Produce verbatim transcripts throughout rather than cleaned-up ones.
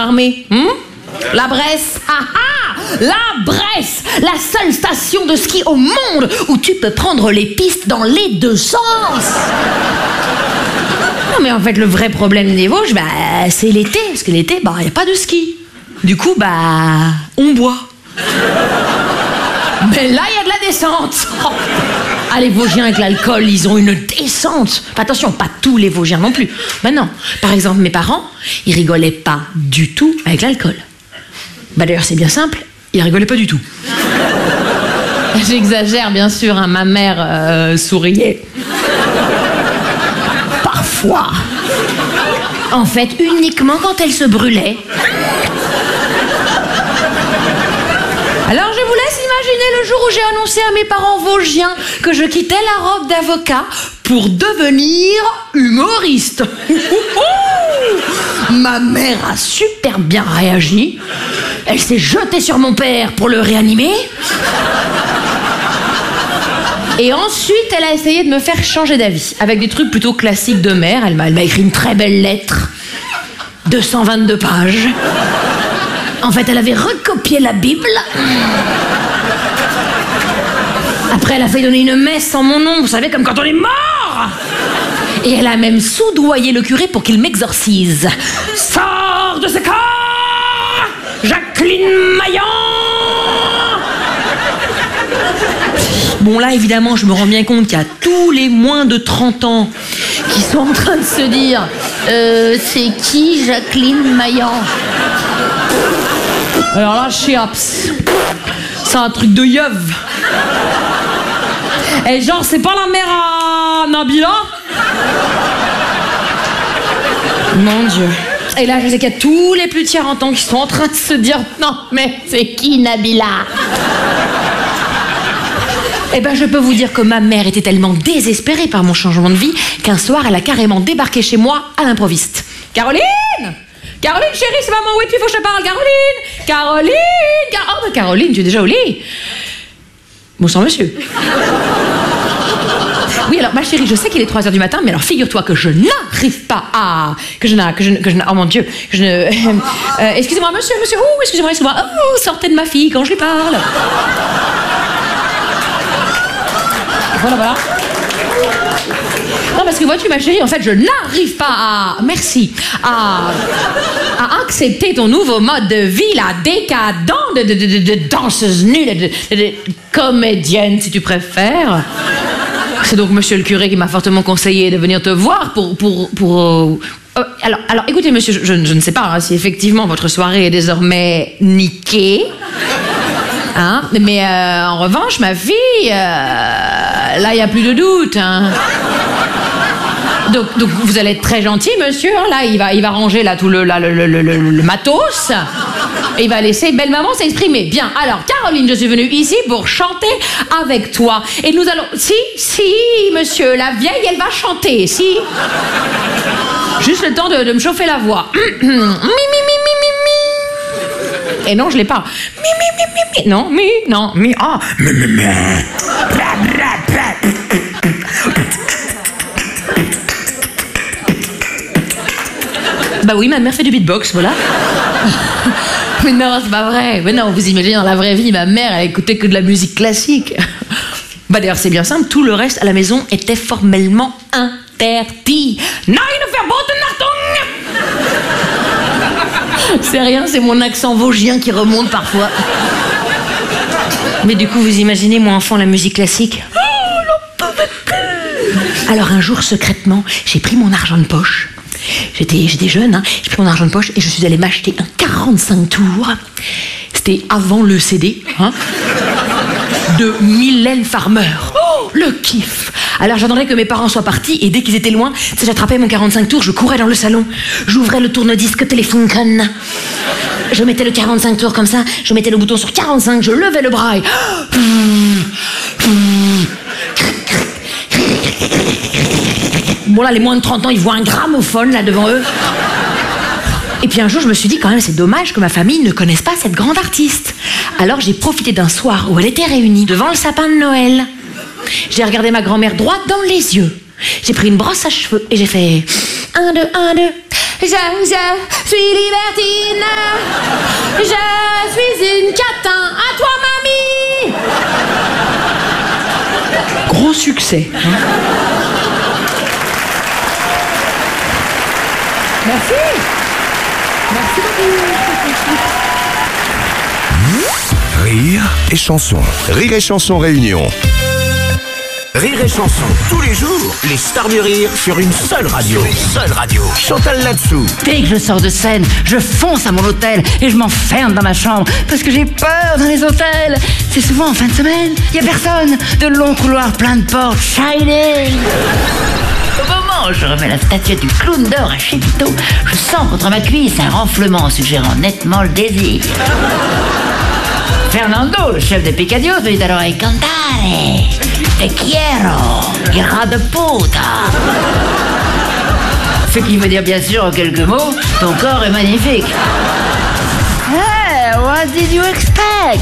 armée. Hum La Bresse. Ah ah La Bresse, la seule station de ski au monde où tu peux prendre les pistes dans les deux sens. Non mais en fait, le vrai problème des Vosges, bah, c'est l'été. Parce que l'été, bah, y a pas de ski. Du coup, bah, on boit. Mais là, il y a de la descente. Oh. Ah, les Vosgiens avec l'alcool, ils ont une descente. Enfin, attention, pas tous les Vosgiens non plus. Bah non. Par exemple, mes parents, ils rigolaient pas du tout avec l'alcool. Bah d'ailleurs, c'est bien simple, ils rigolaient pas du tout. J'exagère, bien sûr, hein, ma mère euh, souriait. Parfois. En fait, uniquement quand elle se brûlait. Alors je vous laisse imaginer le jour où j'ai annoncé à mes parents vosgiens que je quittais la robe d'avocat pour devenir humoriste. Ma mère a super bien réagi. Elle s'est jetée sur mon père pour le réanimer. Et ensuite, elle a essayé de me faire changer d'avis avec des trucs plutôt classiques de mère. Elle m'a, elle m'a écrit une très belle lettre, deux cent vingt-deux pages. En fait, elle avait recopié la Bible. Après, elle a fait donner une messe en mon nom, vous savez, comme quand on est mort. Et elle a même soudoyé le curé pour qu'il m'exorcise. Sors de ce corps, Jacqueline Maillan. Bon, là, évidemment, je me rends bien compte qu'il y a tous les moins de trente ans qui sont en train de se dire euh, c'est qui Jacqueline Maillan? Alors là, chiaps. C'est un truc de yeuve. Et genre, c'est pas la mère à Nabila? Mon Dieu. Et là, je sais qu'il y a tous les plus de quarante ans qui sont en train de se dire non, mais c'est qui Nabila? Eh ben, je peux vous dire que ma mère était tellement désespérée par mon changement de vie qu'un soir, elle a carrément débarqué chez moi à l'improviste. Caroline! Caroline, chérie, c'est maman, où es-tu? Faut que je te parle. Caroline! Caroline! Car... Oh, mais Caroline, tu es déjà au lit? Bonsoir, monsieur. Oui, alors, ma chérie, je sais qu'il est trois heures du matin, mais alors, figure-toi que je n'arrive pas à... Que je n'ai... Que je, que je, oh, mon Dieu. Que je ne... Euh, excusez-moi, monsieur, monsieur. Ouh, excusez-moi, excusez-moi. Oh, sortez de ma fille quand je lui parle. Voilà, voilà. Non, parce que vois-tu, ma chérie, en fait, je n'arrive pas à... Merci. À... à accepter ton nouveau mode de vie, là, décadent, de, de, de, de danseuse nue, de, de, de comédienne, si tu préfères. C'est donc monsieur le curé qui m'a fortement conseillé de venir te voir pour... pour, pour euh, alors, alors, écoutez, monsieur, je, je, je ne sais pas hein, si effectivement votre soirée est désormais niquée. Hein, mais euh, en revanche, ma fille, euh, là, il n'y a plus de doute. Hein. Donc, donc, vous allez être très gentil, monsieur. Hein, là, il va, il va ranger là, tout le, là, le, le, le, le matos. Et il va laisser belle maman s'exprimer. Bien, alors, Caroline, je suis venue ici pour chanter avec toi. Et nous allons... Si, si, monsieur, la vieille, elle va chanter, si. Juste le temps de, de me chauffer la voix. Mi, mi, mi, mi, mi, mi. Et non, je l'ai pas. Mi, mi, mi, mi, mi. Non, mi, non, mi, ah. Mi, mi, mi. Bah oui, ma mère fait du beatbox, voilà. Mais non, c'est pas vrai. Mais non, vous imaginez, dans la vraie vie, ma mère, elle écoutait que de la musique classique. Bah d'ailleurs, c'est bien simple, tout le reste à la maison était formellement interdit. Nein, verboten, Achtung! C'est rien, c'est mon accent vosgien qui remonte parfois. Mais du coup, vous imaginez, moi, enfant, la musique classique. Oh, l'on pouvait plus. Alors un jour, secrètement, j'ai pris mon argent de poche. J'étais, j'étais jeune, hein. J'ai pris mon argent de poche et je suis allée m'acheter un quarante-cinq tours. C'était avant le C D, hein, de Mylène Farmer. Oh, le kiff. Alors j'attendais que mes parents soient partis et dès qu'ils étaient loin, j'attrapais mon quarante-cinq tours, je courais dans le salon, j'ouvrais le tourne-disque Telefunken. Je mettais le quarante-cinq tours comme ça, je mettais le bouton sur quarante-cinq, je levais le bras et... Bon là, les moins de trente ans, ils voient un gramophone là devant eux. Et puis un jour, je me suis dit quand même, c'est dommage que ma famille ne connaisse pas cette grande artiste. Alors j'ai profité d'un soir où elle était réunie devant le sapin de Noël. J'ai regardé ma grand-mère droit dans les yeux. J'ai pris une brosse à cheveux et j'ai fait un, deux, un, deux. je, je suis libertine. Je suis une catin. À toi, mamie. Gros succès. Hein. Merci. Merci beaucoup. Rire et chanson. Rire et chanson réunion. Rire et chanson, tous les jours, les stars du rire sur une seule radio. Une seule radio. Chantal là-dessous. Dès que je sors de scène, je fonce à mon hôtel et je m'enferme dans ma chambre parce que j'ai peur dans les hôtels. C'est souvent en fin de semaine, il n'y a personne. De longs couloirs pleins de portes, shining. Au moment où je remets la statuette du clown d'or à Chevito, je sens contre ma cuisse un renflement suggérant nettement le désir. Fernando, le chef des Picadios, me dit alors: hey, cantare, te quiero, hija de puta. Ce qui veut dire bien sûr en quelques mots: ton corps est magnifique. Hey, what did you expect?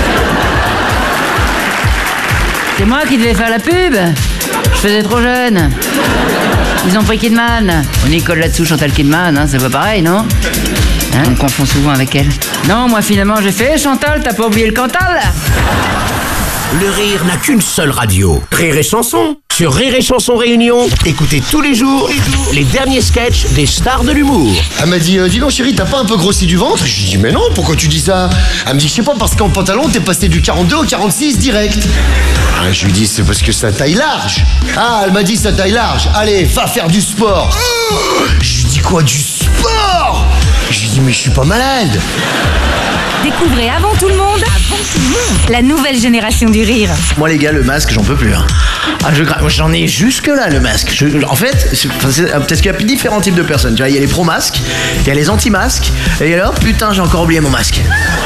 C'est moi qui devais faire la pub. Je faisais trop jeune. Ils ont pris Kidman. On y colle là-dessous Chantal Kidman, hein, c'est pas pareil, non? Hein, on me confond souvent avec elle. Non, moi finalement j'ai fait: Chantal, t'as pas oublié le Cantal? Le rire n'a qu'une seule radio. Rire et chanson. Sur Rire et chanson réunion, écoutez tous les jours les derniers sketchs des stars de l'humour. Elle m'a dit, euh, dis donc chérie, t'as pas un peu grossi du ventre? Je lui ai dit, mais non, pourquoi tu dis ça? Elle me dit, je sais pas, parce qu'en pantalon, t'es passé du quarante-deux au quarante-six direct. Ah, je lui dis, c'est parce que ça taille large. Ah, elle m'a dit, ça taille large. Allez, va faire du sport. Je lui dis, quoi, du sport? Je lui dis, mais je suis pas malade. Découvrez avant tout le monde, avant tout le monde, la nouvelle génération du rire. Moi les gars, le masque, j'en peux plus. Hein. Ah, je, moi, j'en ai jusque là le masque. Je, en fait, c'est, c'est, parce qu'il y a différents types de personnes. Tu vois, il y a les pro-masques, il y a les anti-masques, et alors, putain, j'ai encore oublié mon masque.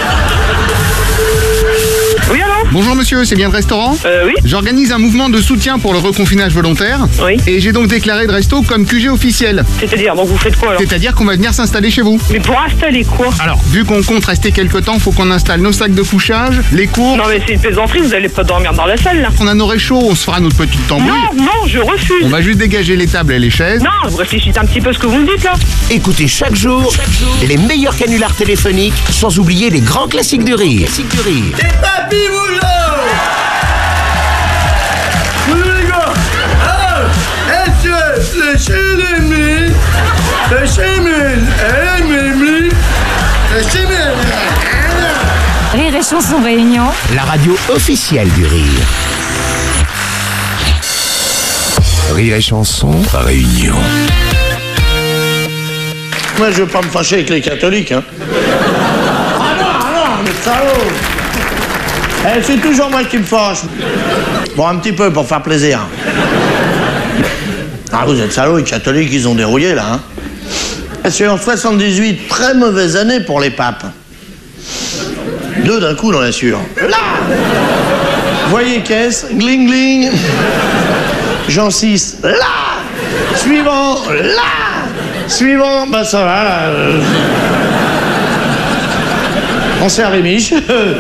Oui, allô? Bonjour monsieur, c'est bien le restaurant? Euh, oui. J'organise un mouvement de soutien pour le reconfinage volontaire. Oui. Et j'ai donc déclaré de resto comme Q G officiel. C'est-à-dire, donc vous faites quoi alors? C'est-à-dire qu'on va venir s'installer chez vous. Mais pour installer quoi? Alors, vu qu'on compte rester quelques temps, faut qu'on installe nos sacs de couchage, les cours. Non mais c'est une plaisanterie, vous allez pas dormir dans la salle là. On a nos réchauds, on se fera notre petite tambouille. Non, non, je refuse. On va juste dégager les tables et les chaises. Non, vous réfléchissez un petit peu ce que vous me dites là. Écoutez chaque jour, chaque jour les meilleurs canulars téléphoniques, sans oublier les grands classiques du rire. Classiques du rire. Et papy boulot! Les gars! Ah! Est-ce que le chélémi, le chémil, elle mimi, le chémil. Rire et chanson réunion. La radio officielle du rire. Rire et chanson réunion. Moi, je veux pas me fâcher avec les catholiques, hein. Ah non, ah non, mais salaud! Eh, c'est toujours moi qui me fâche. Bon, un petit peu pour faire plaisir. Ah, vous êtes salauds, les catholiques, ils ont dérouillé, là, hein. C'est en soixante-dix-huit, très mauvaise année pour les papes. Deux d'un coup dans la sueur. Là! Voyez caisse, gling gling. Jean six, là! Suivant, là! Suivant, bah ça va, là. On s'est à Rémiche.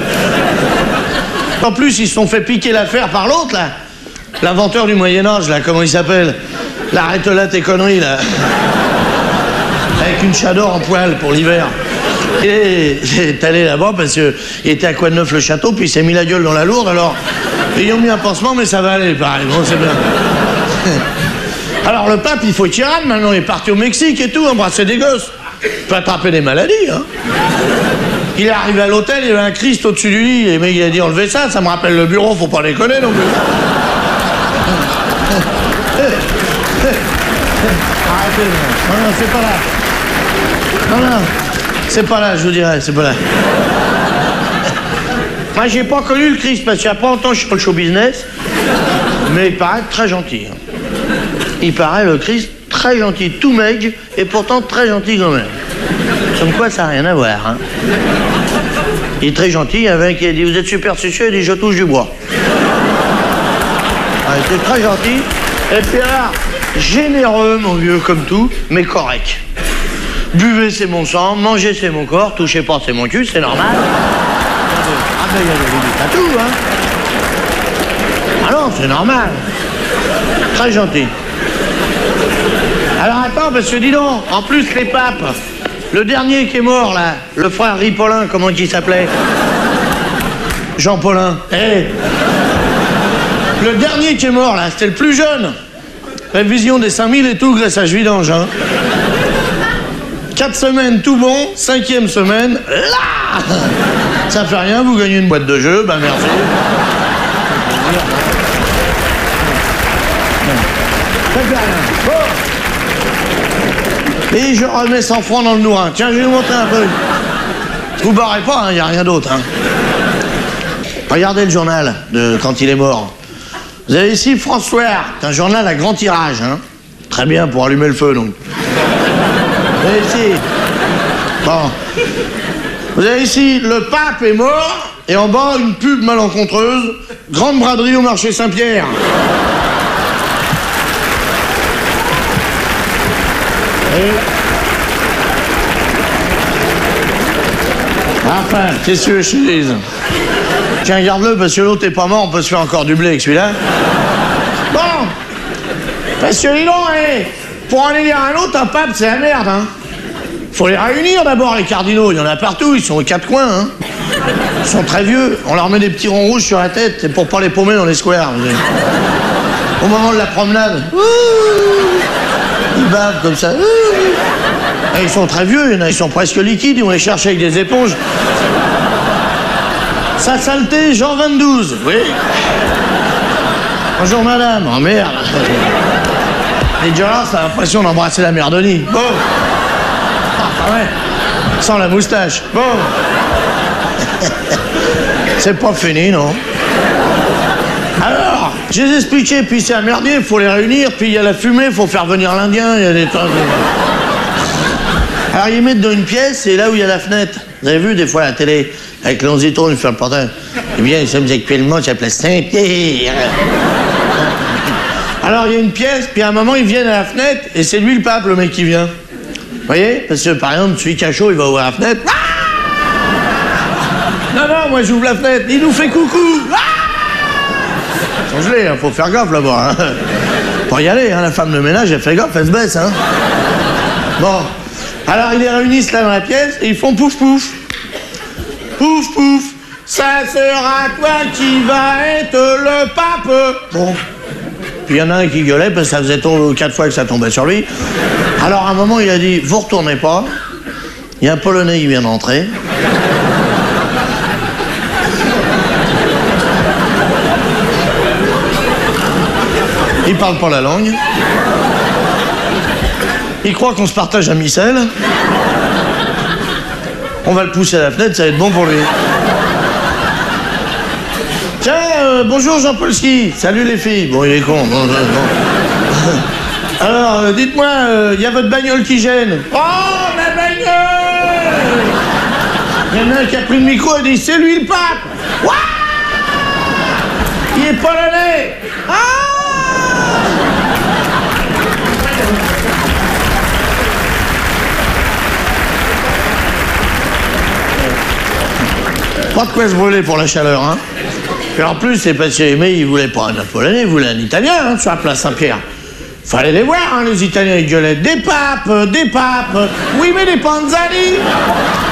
En plus, ils se sont fait piquer l'affaire par l'autre, là. L'inventeur du Moyen-Âge, là, comment il s'appelle? L'arrête-là tes conneries, là. Avec une chador en poil pour l'hiver. Et j'étais allé là-bas parce qu'il était à Coin-de-Neuf le château, puis il s'est mis la gueule dans la lourde, alors ils ont mis un pansement, mais ça va aller, pareil. Bon, c'est bien. Alors le pape, il faut qu'il rame, maintenant, il est parti au Mexique et tout, embrasser des gosses. Il peut attraper des maladies, hein. Il est arrivé à l'hôtel, il y avait un Christ au-dessus du lit, et le mec il a dit enlevez ça, ça me rappelle le bureau, faut pas déconner non plus. Arrêtez, non, non, c'est pas là. Non, non, c'est pas là, je vous dirais, c'est pas là. Moi, j'ai pas connu le Christ, parce qu'il y a pas longtemps, je suis pas le show business, mais il paraît très gentil. Il paraît le Christ très gentil, tout maigre, et pourtant très gentil quand même. Comme quoi, ça n'a rien à voir, hein. Il est très gentil, il y avait un qui a dit, vous êtes superstitieux, il dit, je touche du bois. Ah, il était très gentil, et puis là, généreux, mon vieux, comme tout, mais correct. Buvez, c'est mon sang, mangez, c'est mon corps, touchez pas, c'est mon cul, c'est normal. Ah ben, il y a des limites à tout, hein. Ah non, c'est normal. Très gentil. Alors attends, parce que dis donc, en plus les papes, le dernier qui est mort là, le frère Ripollin, comment il s'appelait? Jean Paulin. Eh. Le dernier qui est mort là, c'était le plus jeune. Révision des cinq mille et tout, graissage vidange, hein. Quatre semaines tout bon, cinquième semaine, là. Ça fait rien, vous gagnez une boîte de jeu, ben merci. Ça fait rien. Bon. Et je remets cent francs dans le nourrin. Tiens, je vais vous montrer un peu. Vous barrez pas, il n'y a rien d'autre. Hein. Regardez le journal de quand il est mort. Vous avez ici François, c'est un journal à grand tirage. Hein. Très bien pour allumer le feu, donc. Vous avez ici... Bon. Vous avez ici, le pape est mort, et en bas, une pub malencontreuse, grande braderie au marché Saint-Pierre. Et... Enfin, qu'est-ce que je te dise? Tiens, garde-le, parce que l'autre est pas mort, on peut se faire encore du blé avec celui-là. Bon, parce que dis donc, eh, pour en élire un autre, un pape, c'est la merde, hein. Faut les réunir d'abord, les cardinaux, il y en a partout, ils sont aux quatre coins, hein. Ils sont très vieux, on leur met des petits ronds rouges sur la tête, c'est pour pas les paumer dans les squares. Au moment de la promenade, ouh, ils bavent comme ça. Ouh. Et ils sont très vieux, il y en a, ils sont presque liquides, on les cherche avec des éponges. Sa saleté, Jean vingt-douze, oui. Bonjour madame, oh merde. Et déjà là, ça a l'impression d'embrasser la merdonnie. Bon. Ah ouais. Sans la moustache. Bon. C'est pas fini, non? Alors, je les ai expliqué, puis c'est un merdier, il faut les réunir, puis il y a la fumée, il faut faire venir l'Indien, il y a des trucs. Alors ils mettent dans une pièce, c'est là où il y a la fenêtre. Vous avez vu des fois à la télé, avec l'onzitron, il fait le portail. Eh bien, nous sommes actuellement sur la place Saint-Pierre. Alors il y a une pièce, puis à un moment ils viennent à la fenêtre, et c'est lui le pape, le mec qui vient. Vous voyez? Parce que par exemple, celui qui a chaud, il va ouvrir la fenêtre. Ah non, non, moi j'ouvre la fenêtre, il nous fait coucou. Ah ils sont gelés, hein, faut faire gaffe là-bas. Hein. Pour y aller, hein, la femme de ménage, elle fait gaffe, elle se baisse. Hein. Bon, alors ils les réunissent là dans la pièce, et ils font pouf pouf. Pouf pouf, ça sera toi qui vas être le pape. Bon. Puis il y en a un qui gueulait parce que ça faisait quatre fois que ça tombait sur lui. Alors à un moment il a dit, vous retournez pas. Il y a un Polonais qui vient d'entrer. Il parle pas la langue. Il croit qu'on se partage un missel. On va le pousser à la fenêtre, ça va être bon pour lui. Tiens, euh, bonjour Jean-Polski. Salut les filles. Bon, il est con. Bon, bon, bon. Alors, euh, dites-moi, il euh, y a votre bagnole qui gêne. Oh, ma bagnole! Il y en a un qui a pris le micro et dit, c'est lui le pape. Ouah! Il est polonais. Ah! Pas de quoi se brûler pour la chaleur, hein. Et en plus, c'est parce qu'Aimé, il voulait pas un Polonais, il voulait un Italien, hein, sur la place Saint-Pierre. Fallait les voir, hein, les Italiens, ils gueulaient des papes, des papes. Oui, mais des panzani.